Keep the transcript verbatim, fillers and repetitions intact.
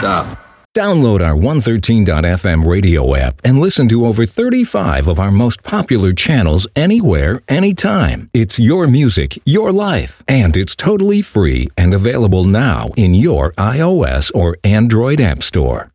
Stop. Download our one thirteen dot f m radio app and listen to over thirty-five of our most popular channels anywhere, anytime. It's your music, your life, and it's totally free and available now in your iOS or Android app store.